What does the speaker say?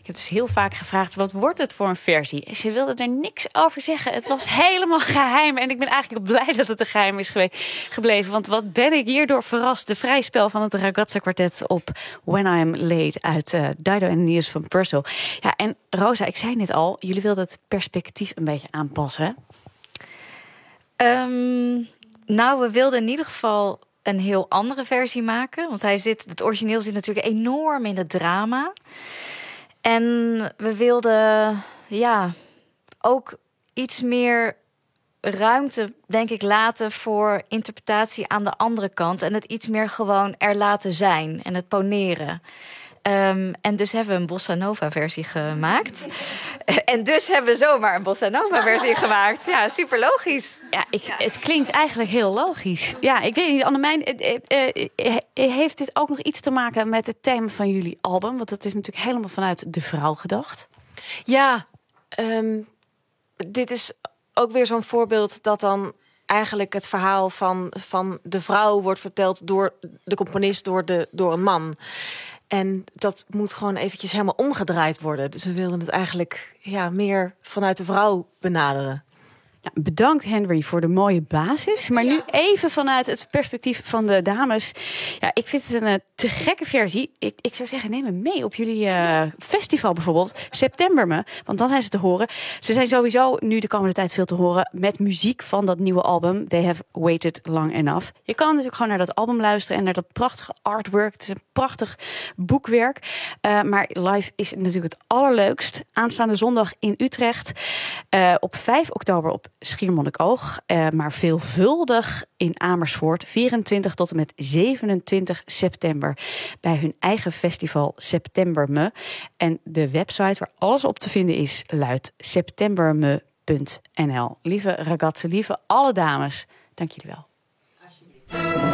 Ik heb dus heel vaak gevraagd, wat wordt het voor een versie? En ze wilde er niks over zeggen. Het was helemaal geheim. En ik ben eigenlijk blij dat het een geheim is gebleven. Want wat ben ik hierdoor verrast. De vrijspel van het Ragazza Kwartet op When I'm Late uit Dido en Aeneas van Purcell. Ja, en Rosa, ik zei net al, jullie wilden het perspectief een beetje aanpassen. Nou, we wilden in ieder geval een heel andere versie maken. Want het origineel zit natuurlijk enorm in het drama. En we wilden ook iets meer ruimte, denk ik, laten voor interpretatie aan de andere kant. En het iets meer gewoon er laten zijn en het poneren. En dus hebben we een bossa nova versie gemaakt. En dus hebben we zomaar een bossa nova versie gemaakt. Ja, super logisch. Ja, het klinkt eigenlijk heel logisch. Ja, ik weet niet, Annemijn, heeft dit ook nog iets te maken met het thema van jullie album? Want het is natuurlijk helemaal vanuit de vrouw gedacht. Ja, dit is ook weer zo'n voorbeeld dat dan eigenlijk het verhaal van de vrouw wordt verteld door de componist, door een man. En dat moet gewoon eventjes helemaal omgedraaid worden. Dus we wilden het eigenlijk meer vanuit de vrouw benaderen. Ja, bedankt Henry voor de mooie basis. Maar nu even vanuit het perspectief van de dames. Ja, ik vind het een te gekke versie. Ik zou zeggen, neem me mee op jullie festival bijvoorbeeld. September me, want dan zijn ze te horen. Ze zijn sowieso nu de komende tijd veel te horen met muziek van dat nieuwe album. They Have Waited Long Enough. Je kan natuurlijk gewoon naar dat album luisteren en naar dat prachtige artwork. Het is een prachtig boekwerk. Maar live is natuurlijk het allerleukst. Aanstaande zondag in Utrecht. Op 5 oktober op Schiermonnikoog, maar veelvuldig in Amersfoort, 24 tot en met 27 september bij hun eigen festival September Me. En de website waar alles op te vinden is luidt septemberme.nl. Lieve ragazze, lieve alle dames, dank jullie wel. Alsjeblieft.